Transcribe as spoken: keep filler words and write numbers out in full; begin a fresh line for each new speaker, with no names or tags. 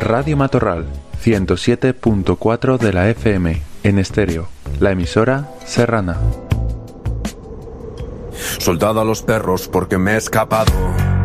Radio Matorral, ciento siete punto cuatro de la F M, en estéreo, la emisora serrana.
Soldado a los perros porque me he escapado.